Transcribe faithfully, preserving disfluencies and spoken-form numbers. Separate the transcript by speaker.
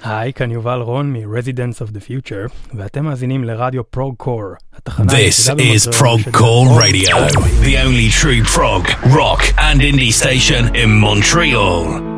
Speaker 1: היי, כאן יובל רון מ-Residents of the Future, ואתם מאזינים לרדיו Prog-Core.
Speaker 2: This is Prog-Core Radio, the only true prog, rock and indie station in Montreal.